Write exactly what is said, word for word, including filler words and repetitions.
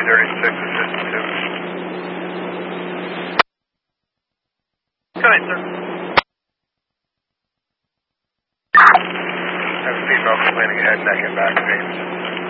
two thirty-six is fifty-two. Come in, sir. Have seatbelt planning ahead, neck and back, James.